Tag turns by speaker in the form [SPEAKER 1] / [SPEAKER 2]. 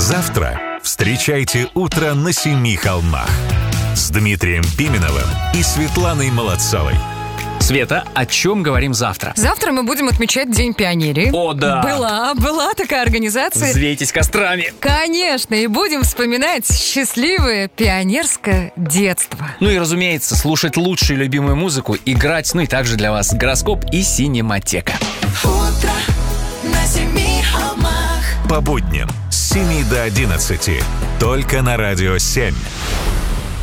[SPEAKER 1] Завтра встречайте утро на 7 холмах с Дмитрием Пименовым и Светланой Молодцовой.
[SPEAKER 2] Света, о чем говорим завтра?
[SPEAKER 3] Завтра мы будем отмечать День пионерии.
[SPEAKER 2] О, да!
[SPEAKER 3] Была такая организация.
[SPEAKER 2] Взвейтесь кострами!
[SPEAKER 3] Конечно, и будем вспоминать счастливое пионерское детство.
[SPEAKER 2] Ну и, разумеется, слушать лучшую любимую музыку, играть, ну и также для вас гороскоп и синематека.
[SPEAKER 4] Утро на 7 холмах.
[SPEAKER 1] По будням с 7 до 11. Только на Радио 7.